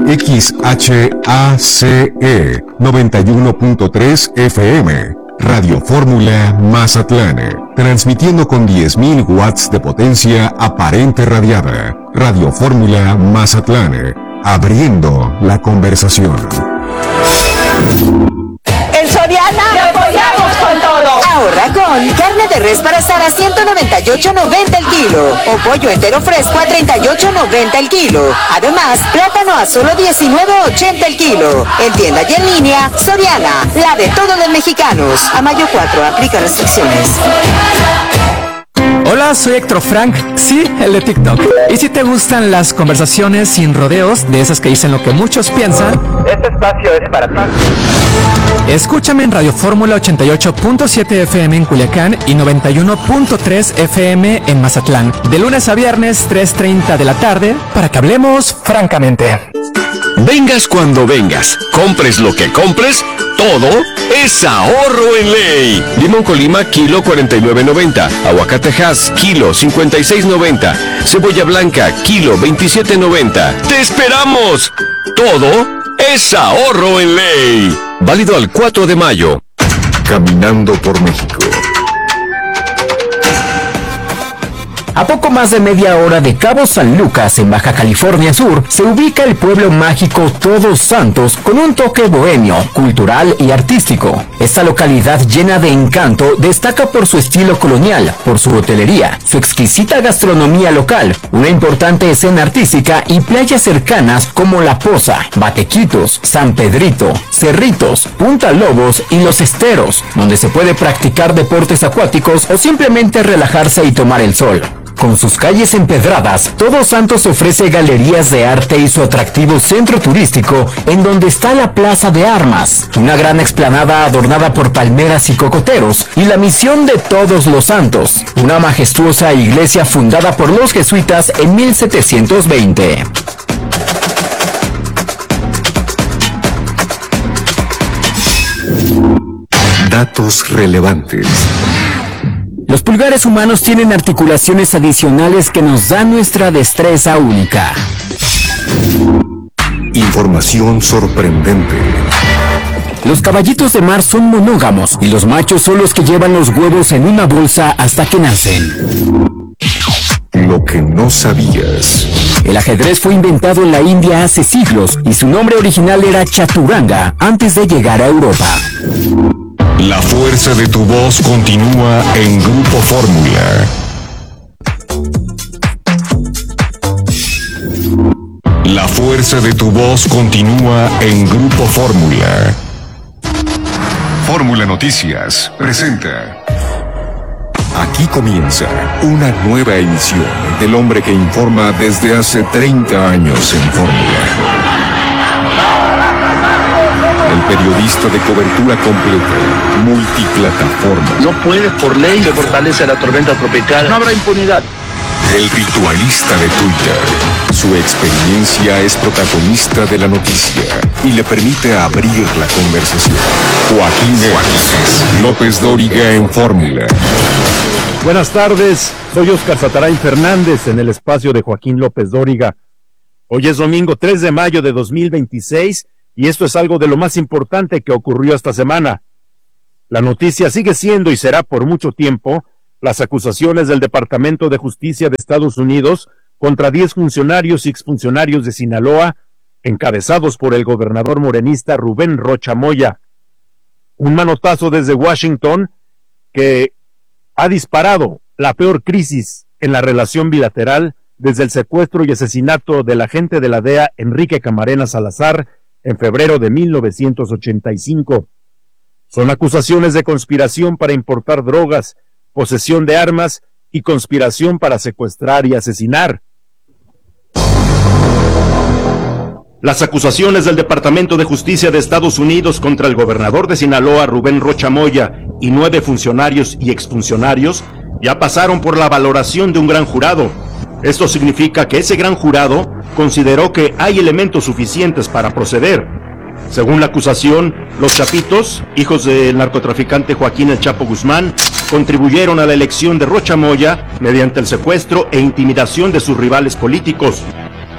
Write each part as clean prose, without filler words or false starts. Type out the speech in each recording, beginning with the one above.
XHACE 91.3 FM, Radio Fórmula Mazatlán, transmitiendo con 10.000 watts de potencia aparente radiada. Radio Fórmula Mazatlán, abriendo la conversación. En Soriana te apoyamos con todo. Ahorra con carne de res para asar a $198.90 el kilo o pollo entero fresco a $38.90 el kilo. Además, plátano a solo $19.80 el kilo. En tienda y en línea, Soriana, la de todos los mexicanos. A mayo 4, aplica restricciones. Hola, soy Héctor Frank, sí, el de TikTok. Y si te gustan las conversaciones sin rodeos, de esas que dicen lo que muchos piensan, este espacio es para ti. Escúchame en Radio Fórmula 88.7 FM en Culiacán y 91.3 FM en Mazatlán. De lunes a viernes, 3:30 de la tarde, para que hablemos francamente. Vengas cuando vengas, compres lo que compres, todo es ahorro en ley. Limón Colima, kilo 49.90. Aguacatejas, kilo 56.90. Cebolla blanca, kilo 27.90. ¡Te esperamos! Todo es ahorro en ley. Válido al 4 de mayo. Caminando por México. A poco más de media hora de Cabo San Lucas, en Baja California Sur, se ubica el pueblo mágico Todos Santos con un toque bohemio, cultural y artístico. Esta localidad llena de encanto destaca por su estilo colonial, por su hotelería, su exquisita gastronomía local, una importante escena artística y playas cercanas como La Poza, Batequitos, San Pedrito, Cerritos, Punta Lobos y Los Esteros, donde se puede practicar deportes acuáticos o simplemente relajarse y tomar el sol. Con sus calles empedradas, Todos Santos ofrece galerías de arte y su atractivo centro turístico, en donde está la Plaza de Armas, una gran explanada adornada por palmeras y cocoteros, y la Misión de Todos los Santos, una majestuosa iglesia fundada por los jesuitas en 1720. Datos relevantes. Los pulgares humanos tienen articulaciones adicionales que nos dan nuestra destreza única. Información sorprendente. Los caballitos de mar son monógamos y los machos son los que llevan los huevos en una bolsa hasta que nacen. Lo que no sabías. El ajedrez fue inventado en la India hace siglos y su nombre original era chaturanga antes de llegar a Europa. La fuerza de tu voz continúa en Grupo Fórmula. La fuerza de tu voz continúa en Grupo Fórmula. Fórmula Noticias presenta. Aquí comienza una nueva emisión del hombre que informa desde hace 30 años en Fórmula. El periodista de cobertura completa, multiplataforma. No puede, por ley, se fortalece la tormenta tropical. No habrá impunidad. El ritualista de Twitter. Su experiencia es protagonista de la noticia y le permite abrir la conversación. Joaquín López Dóriga en Fórmula. Buenas tardes, soy Oscar Satarain Fernández en el espacio de Joaquín López Dóriga. Hoy es domingo 3 de mayo de 2026 y esto es algo de lo más importante que ocurrió esta semana. La noticia sigue siendo y será por mucho tiempo las acusaciones del Departamento de Justicia de Estados Unidos contra 10 funcionarios y exfuncionarios de Sinaloa, encabezados por el gobernador morenista Rubén Rocha Moya. Un manotazo desde Washington que ha disparado la peor crisis en la relación bilateral desde el secuestro y asesinato del agente de la DEA Enrique Camarena Salazar en febrero de 1985. Son acusaciones de conspiración para importar drogas, posesión de armas y conspiración para secuestrar y asesinar. Las acusaciones del Departamento de Justicia de Estados Unidos contra el gobernador de Sinaloa, Rubén Rocha Moya, y 9 funcionarios y exfuncionarios ya pasaron por la valoración de un gran jurado. Esto significa que ese gran jurado consideró que hay elementos suficientes para proceder. Según la acusación, los Chapitos, hijos del narcotraficante Joaquín El Chapo Guzmán, contribuyeron a la elección de Rocha Moya mediante el secuestro e intimidación de sus rivales políticos.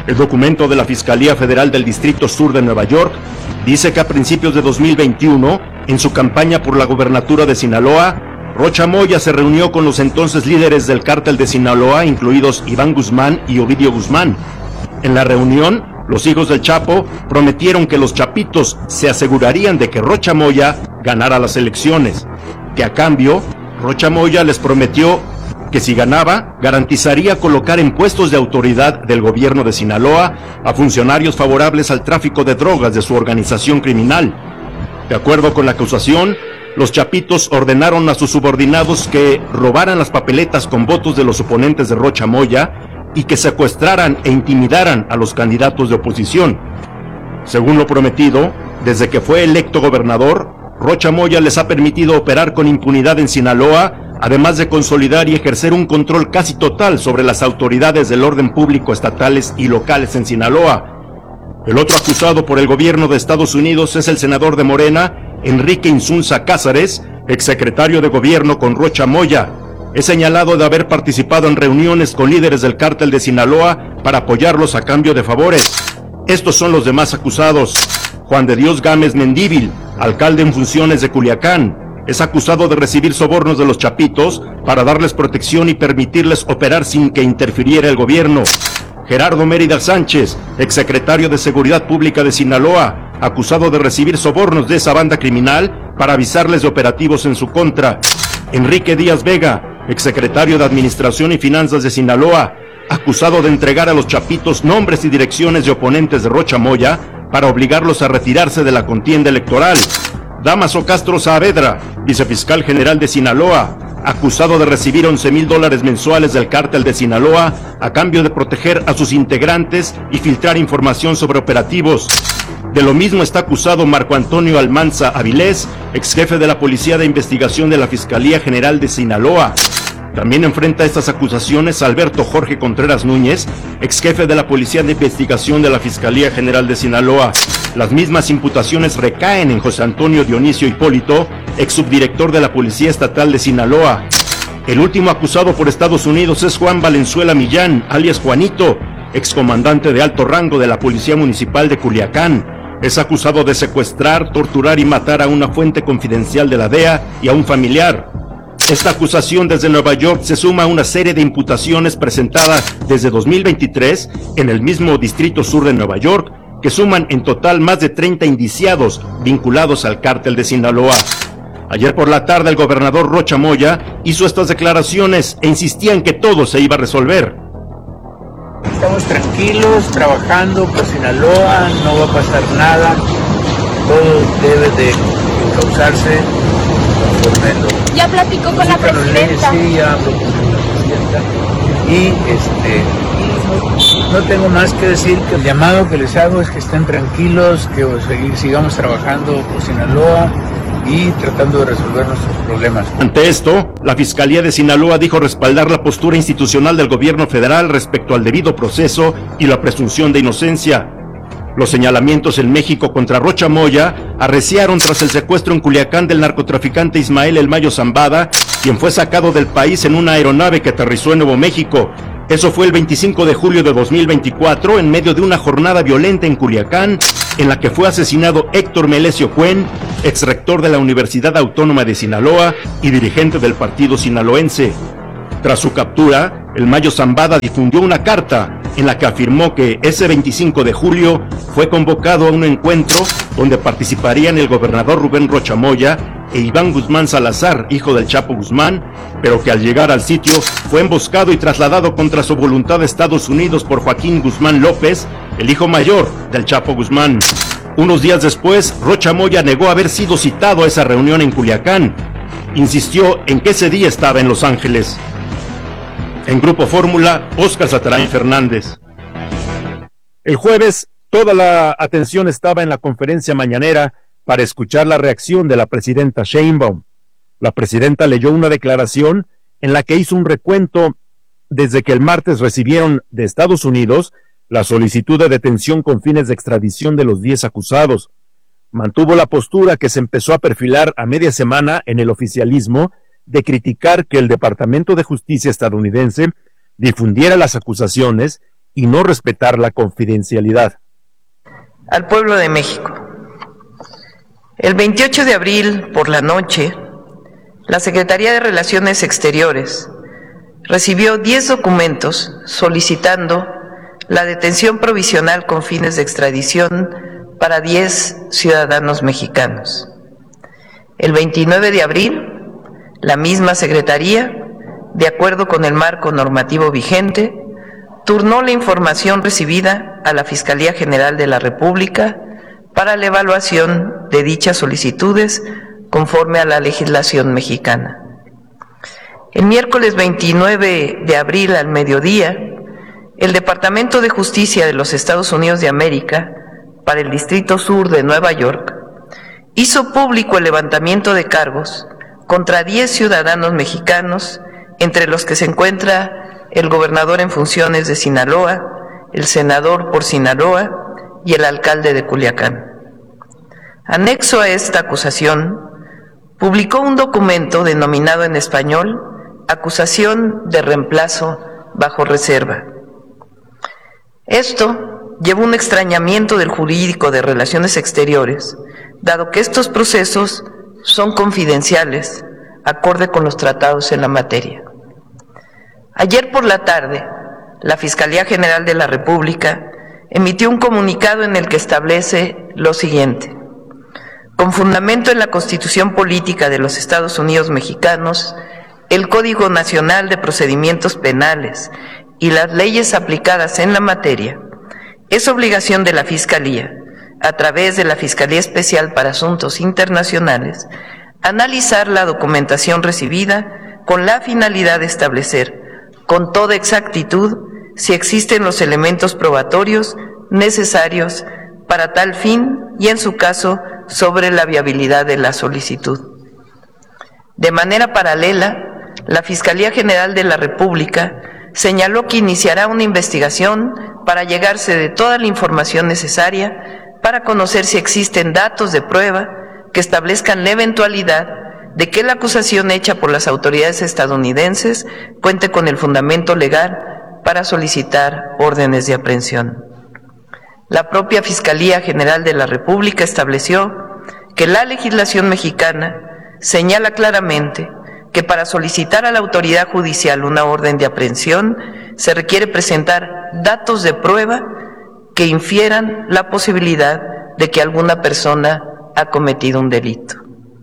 El documento de la Fiscalía Federal del Distrito Sur de Nueva York dice que a principios de 2021, en su campaña por la gobernatura de Sinaloa, Rocha Moya se reunió con los entonces líderes del cártel de Sinaloa, incluidos Iván Guzmán y Ovidio Guzmán. En la reunión, los hijos del Chapo prometieron que los chapitos se asegurarían de que Rocha Moya ganara las elecciones, que a cambio, Rocha Moya les prometió que si ganaba, garantizaría colocar en puestos de autoridad del gobierno de Sinaloa a funcionarios favorables al tráfico de drogas de su organización criminal. De acuerdo con la acusación, los chapitos ordenaron a sus subordinados que robaran las papeletas con votos de los oponentes de Rocha Moya y que secuestraran e intimidaran a los candidatos de oposición. Según lo prometido, desde que fue electo gobernador, Rocha Moya les ha permitido operar con impunidad en Sinaloa, además de consolidar y ejercer un control casi total sobre las autoridades del orden público estatales y locales en Sinaloa. El otro acusado por el gobierno de Estados Unidos es el senador de Morena, Enrique Insunza Cázares, exsecretario de gobierno con Rocha Moya. Es señalado de haber participado en reuniones con líderes del cártel de Sinaloa para apoyarlos a cambio de favores. Estos son los demás acusados. Juan de Dios Gámez Mendívil, alcalde en funciones de Culiacán, es acusado de recibir sobornos de los chapitos para darles protección y permitirles operar sin que interfiriera el gobierno. Gerardo Mérida Sánchez, exsecretario de Seguridad Pública de Sinaloa, acusado de recibir sobornos de esa banda criminal para avisarles de operativos en su contra. Enrique Díaz Vega, exsecretario de Administración y Finanzas de Sinaloa, acusado de entregar a los chapitos nombres y direcciones de oponentes de Rocha Moya para obligarlos a retirarse de la contienda electoral. Damaso Castro Saavedra, vicefiscal general de Sinaloa, acusado de recibir $11,000 mensuales del cártel de Sinaloa a cambio de proteger a sus integrantes y filtrar información sobre operativos. De lo mismo está acusado Marco Antonio Almanza Avilés, ex jefe de la Policía de Investigación de la Fiscalía General de Sinaloa. También enfrenta estas acusaciones Alberto Jorge Contreras Núñez, ex jefe de la Policía de Investigación de la Fiscalía General de Sinaloa. Las mismas imputaciones recaen en José Antonio Dionisio Hipólito, ex subdirector de la Policía Estatal de Sinaloa. El último acusado por Estados Unidos es Juan Valenzuela Millán, alias Juanito, excomandante de alto rango de la Policía Municipal de Culiacán. Es acusado de secuestrar, torturar y matar a una fuente confidencial de la DEA y a un familiar. Esta acusación desde Nueva York se suma a una serie de imputaciones presentadas desde 2023 en el mismo Distrito Sur de Nueva York, que suman en total más de 30 indiciados vinculados al cártel de Sinaloa. Ayer por la tarde el gobernador Rocha Moya hizo estas declaraciones e insistía en que todo se iba a resolver. Estamos tranquilos, trabajando por Sinaloa, no va a pasar nada, todo debe de encauzarse conforme lo... Ya platicó con la presidenta. Sí, ya habló con la presidenta. Y no tengo más que decir que el llamado que les hago es que estén tranquilos, que sigamos trabajando por Sinaloa y tratando de resolver nuestros problemas. Ante esto, la Fiscalía de Sinaloa dijo respaldar la postura institucional del gobierno federal respecto al debido proceso y la presunción de inocencia. Los señalamientos en México contra Rocha Moya arreciaron tras el secuestro en Culiacán del narcotraficante Ismael El Mayo Zambada, quien fue sacado del país en una aeronave que aterrizó en Nuevo México. Eso fue el 25 de julio de 2024, en medio de una jornada violenta en Culiacán, en la que fue asesinado Héctor Melesio Cuen, exrector de la Universidad Autónoma de Sinaloa y dirigente del partido sinaloense. Tras su captura, El Mayo Zambada difundió una carta en la que afirmó que ese 25 de julio fue convocado a un encuentro donde participarían el gobernador Rubén Rocha Moya e Iván Guzmán Salazar, hijo del Chapo Guzmán, pero que al llegar al sitio fue emboscado y trasladado contra su voluntad a Estados Unidos por Joaquín Guzmán López, el hijo mayor del Chapo Guzmán. Unos días después, Rocha Moya negó haber sido citado a esa reunión en Culiacán. Insistió en que ese día estaba en Los Ángeles. En Grupo Fórmula, Óscar Satarain Fernández. El jueves, toda la atención estaba en la conferencia mañanera para escuchar la reacción de la presidenta Sheinbaum. La presidenta leyó una declaración en la que hizo un recuento desde que el martes recibieron de Estados Unidos la solicitud de detención con fines de extradición de los 10 acusados. Mantuvo la postura que se empezó a perfilar a media semana en el oficialismo de criticar que el Departamento de Justicia estadounidense difundiera las acusaciones y no respetar la confidencialidad. Al pueblo de México. El 28 de abril, por la noche, la Secretaría de Relaciones Exteriores recibió 10 documentos solicitando la detención provisional con fines de extradición para 10 ciudadanos mexicanos. El 29 de abril, la misma Secretaría, de acuerdo con el marco normativo vigente, turnó la información recibida a la Fiscalía General de la República para la evaluación de dichas solicitudes conforme a la legislación mexicana. El miércoles 29 de abril al mediodía, el Departamento de Justicia de los Estados Unidos de América, para el Distrito Sur de Nueva York, hizo público el levantamiento de cargos contra 10 ciudadanos mexicanos, entre los que se encuentra el gobernador en funciones de Sinaloa, el senador por Sinaloa y el alcalde de Culiacán. Anexo a esta acusación, publicó un documento denominado en español Acusación de reemplazo bajo reserva. Esto llevó un extrañamiento del jurídico de Relaciones Exteriores, dado que estos procesos son confidenciales, acorde con los tratados en la materia. Ayer por la tarde, la Fiscalía General de la República emitió un comunicado en el que establece lo siguiente: con fundamento en la Constitución Política de los Estados Unidos Mexicanos, el Código Nacional de Procedimientos Penales y las leyes aplicadas en la materia, es obligación de la Fiscalía, a través de la Fiscalía Especial para Asuntos Internacionales, analizar la documentación recibida con la finalidad de establecer con toda exactitud si existen los elementos probatorios necesarios para tal fin y, en su caso, sobre la viabilidad de la solicitud. De manera paralela, la Fiscalía General de la República señaló que iniciará una investigación para llegarse de toda la información necesaria para conocer si existen datos de prueba que establezcan la eventualidad de que la acusación hecha por las autoridades estadounidenses cuente con el fundamento legal para solicitar órdenes de aprehensión. La propia Fiscalía General de la República estableció que la legislación mexicana señala claramente que para solicitar a la autoridad judicial una orden de aprehensión se requiere presentar datos de prueba que infieran la posibilidad de que alguna persona ha cometido un delito.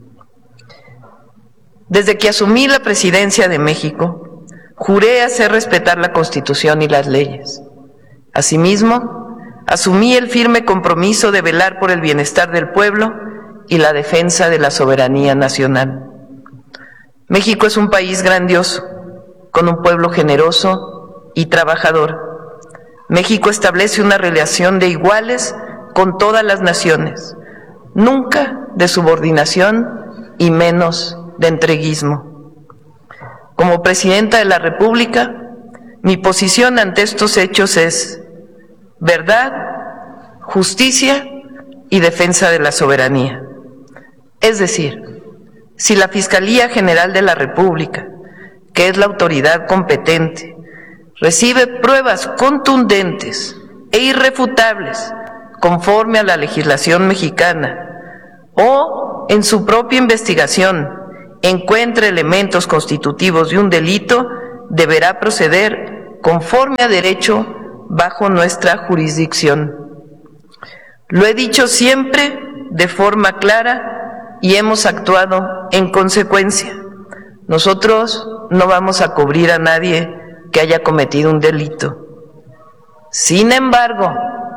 Desde que asumí la presidencia de México, juré hacer respetar la Constitución y las leyes. Asimismo, asumí el firme compromiso de velar por el bienestar del pueblo y la defensa de la soberanía nacional. México es un país grandioso, con un pueblo generoso y trabajador. México establece una relación de iguales con todas las naciones, nunca de subordinación y menos de entreguismo. Como presidenta de la República, mi posición ante estos hechos es verdad, justicia y defensa de la soberanía. Es decir, si la Fiscalía General de la República, que es la autoridad competente, recibe pruebas contundentes e irrefutables conforme a la legislación mexicana o en su propia investigación encuentra elementos constitutivos de un delito, deberá proceder conforme a derecho bajo nuestra jurisdicción. Lo he dicho siempre de forma clara y hemos actuado en consecuencia. Nosotros no vamos a cubrir a nadie que haya cometido un delito. Sin embargo,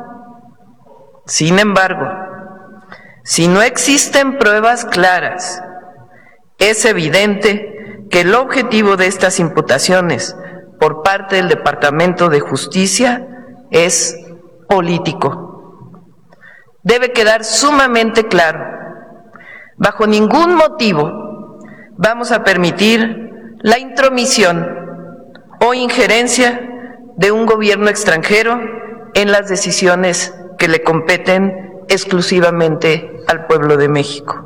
si no existen pruebas claras, es evidente que el objetivo de estas imputaciones por parte del Departamento de Justicia es político. Debe quedar sumamente claro: bajo ningún motivo vamos a permitir la intromisión o injerencia de un gobierno extranjero en las decisiones que le competen exclusivamente al pueblo de México.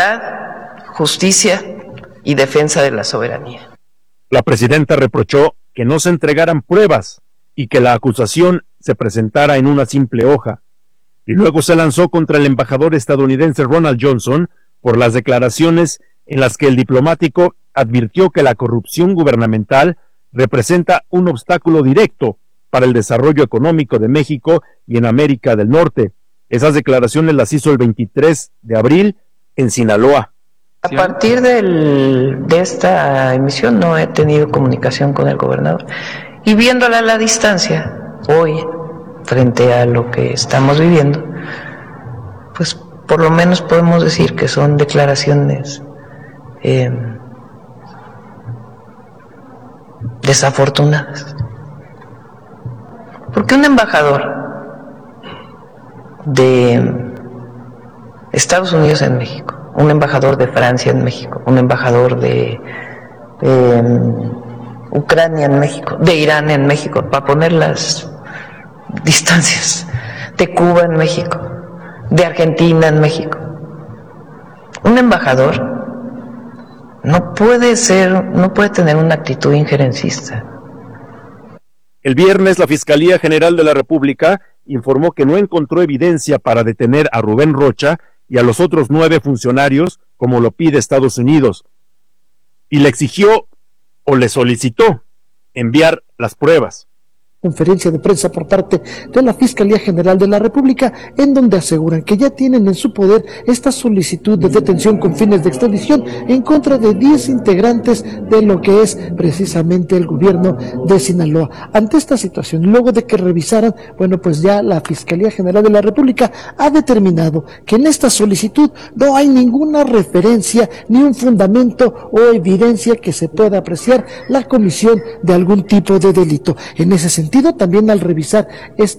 Verdad, justicia y defensa de la soberanía. La presidenta reprochó que no se entregaran pruebas y que la acusación se presentara en una simple hoja. Y luego se lanzó contra el embajador estadounidense Ronald Johnson por las declaraciones en las que el diplomático advirtió que la corrupción gubernamental representa un obstáculo directo para el desarrollo económico de México y en América del Norte. Esas declaraciones las hizo el 23 de abril en Sinaloa. A partir de esta emisión no he tenido comunicación con el gobernador. Y viéndola a la distancia, hoy, frente a lo que estamos viviendo, pues por lo menos podemos decir que son declaraciones desafortunadas. Porque un embajador de Estados Unidos en México, un embajador de Francia en México, un embajador de Ucrania en México, de Irán en México, para poner las distancias, de Cuba en México, de Argentina en México. Un embajador no puede tener una actitud injerencista. El viernes la Fiscalía General de la República informó que no encontró evidencia para detener a Rubén Rocha y a los otros 9 funcionarios, como lo pide Estados Unidos, y le exigió o le solicitó enviar las pruebas. Conferencia de prensa por parte de la Fiscalía General de la República, en donde aseguran que ya tienen en su poder esta solicitud de detención con fines de extradición en contra de 10 integrantes de lo que es precisamente el gobierno de Sinaloa. Ante esta situación, luego de que revisaran, pues ya la Fiscalía General de la República ha determinado que en esta solicitud no hay ninguna referencia ni un fundamento o evidencia que se pueda apreciar la comisión de algún tipo de delito. En ese sentido, también al revisar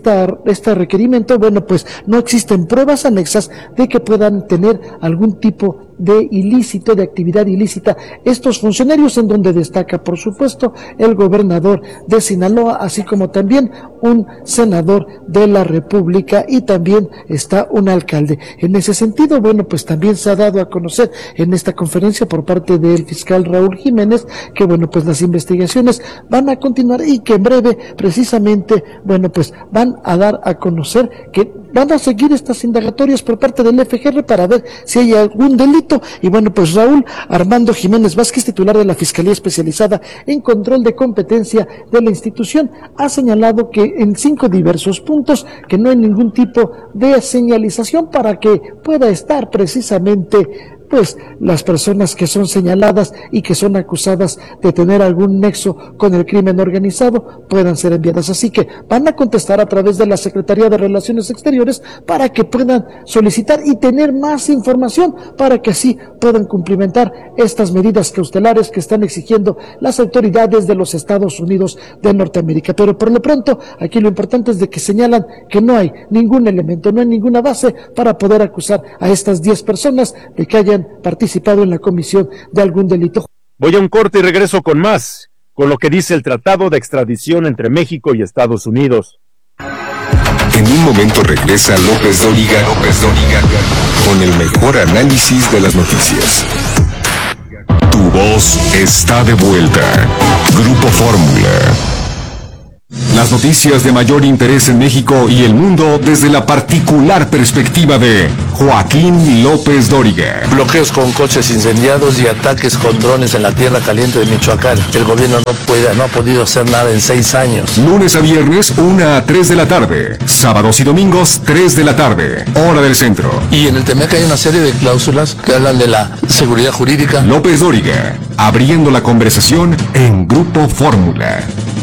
este requerimiento, pues no existen pruebas anexas de que puedan tener algún tipo de ilícito, de actividad ilícita estos funcionarios, en donde destaca, por supuesto, el gobernador de Sinaloa, así como también un senador de la República, y también está un alcalde. En ese sentido, pues también se ha dado a conocer en esta conferencia por parte del fiscal Raúl Jiménez que, pues las investigaciones van a continuar y que en breve, precisamente, pues van a dar a conocer que van a seguir estas indagatorias por parte del FGR para ver si hay algún delito. Y pues Raúl Armando Jiménez Vázquez, titular de la Fiscalía Especializada en Control de Competencia de la institución, ha señalado que en 5 diversos puntos que no hay ningún tipo de señalización para que pueda estar precisamente las personas que son señaladas y que son acusadas de tener algún nexo con el crimen organizado puedan ser enviadas. Así que van a contestar a través de la Secretaría de Relaciones Exteriores para que puedan solicitar y tener más información para que así puedan cumplimentar estas medidas cautelares que están exigiendo las autoridades de los Estados Unidos de Norteamérica. Pero por lo pronto, aquí lo importante es de que señalan que no hay ningún elemento, no hay ninguna base para poder acusar a estas 10 personas de que hayan participado en la comisión de algún delito. Voy a un corte y regreso con más, con lo que dice el Tratado de Extradición entre México y Estados Unidos. En un momento regresa López Dóriga con el mejor análisis de las noticias. Tu voz está de vuelta. Grupo Fórmula. Las noticias de mayor interés en México y el mundo desde la particular perspectiva de Joaquín López Dóriga. Bloqueos con coches incendiados y ataques con drones en la tierra caliente de Michoacán. El gobierno no ha podido hacer nada en 6 años. Lunes a viernes, 1 a 3 de la tarde. Sábados y domingos, 3 de la tarde. Hora del centro. Y en el TEMEC hay una serie de cláusulas que hablan de la seguridad jurídica. López Dóriga, abriendo la conversación en Grupo Fórmula.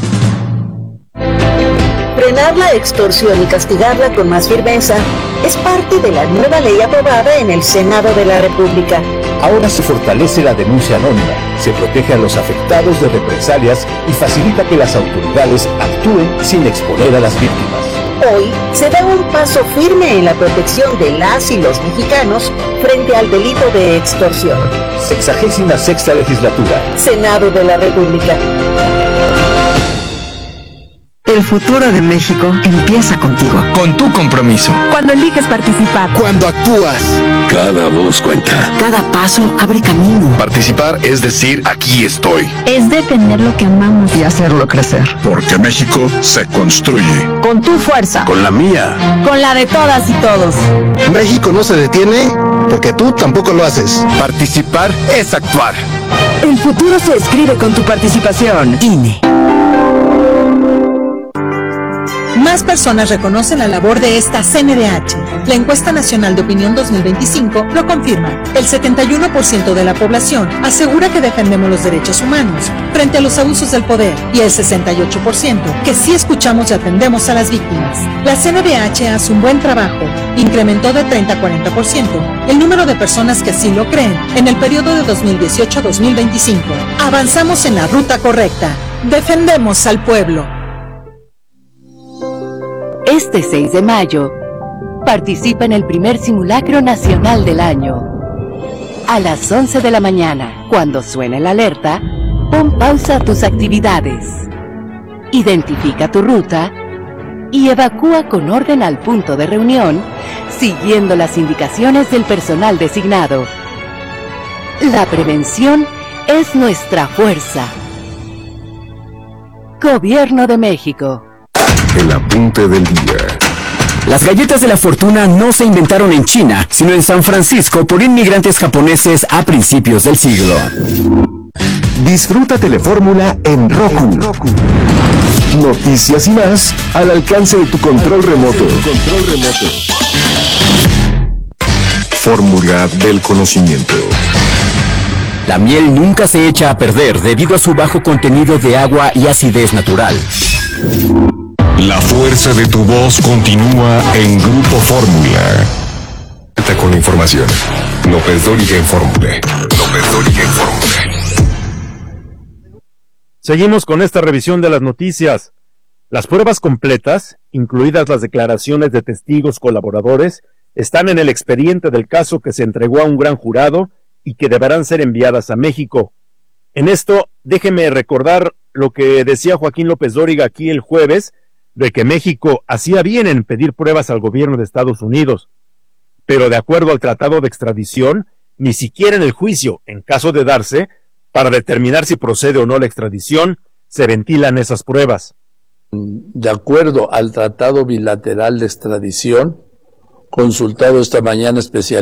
Frenar la extorsión y castigarla con más firmeza es parte de la nueva ley aprobada en el Senado de la República. Ahora se fortalece la denuncia anónima, se protege a los afectados de represalias y facilita que las autoridades actúen sin exponer a las víctimas. Hoy se da un paso firme en la protección de las y los mexicanos frente al delito de extorsión. 66ª legislatura. Senado de la República. El futuro de México empieza contigo. Con tu compromiso. Cuando eliges participar. Cuando actúas. Cada voz cuenta. Cada paso abre camino. Participar es decir, aquí estoy. Es defender lo que amamos y hacerlo crecer. Porque México se construye. Con tu fuerza. Con la mía. Con la de todas y todos. México no se detiene porque tú tampoco lo haces. Participar es actuar. El futuro se escribe con tu participación. INE. Más personas reconocen la labor de esta CNDH. La encuesta nacional de opinión 2025 lo confirma. El 71% de la población asegura que defendemos los derechos humanos frente a los abusos del poder y el 68% que sí escuchamos y atendemos a las víctimas. La CNDH hace un buen trabajo. Incrementó de 30 a 40% el número de personas que así lo creen en el periodo de 2018 a 2025. Avanzamos en la ruta correcta. Defendemos al pueblo. Este 6 de mayo, participa en el primer simulacro nacional del año. A las 11 de la mañana, cuando suene la alerta, pon pausa a tus actividades. Identifica tu ruta y evacúa con orden al punto de reunión, siguiendo las indicaciones del personal designado. La prevención es nuestra fuerza. Gobierno de México. El apunte del día. Las galletas de la fortuna no se inventaron en China, sino en San Francisco por inmigrantes japoneses a principios del siglo. Disfruta Telefórmula en Roku. Noticias y más al alcance de tu control remoto. Fórmula del conocimiento. La miel nunca se echa a perder debido a su bajo contenido de agua y acidez natural. La fuerza de tu voz continúa en Grupo Fórmula. Está con la información. López Dóriga en Fórmula. Seguimos con esta revisión de las noticias. Las pruebas completas, incluidas las declaraciones de testigos colaboradores, están en el expediente del caso que se entregó a un gran jurado y que deberán ser enviadas a México. En esto, déjeme recordar lo que decía Joaquín López Dóriga aquí el jueves, de que México hacía bien en pedir pruebas al gobierno de Estados Unidos, pero de acuerdo al tratado de extradición, ni siquiera en el juicio, en caso de darse, para determinar si procede o no la extradición, se ventilan esas pruebas. De acuerdo al tratado bilateral de extradición, consultado esta mañana especial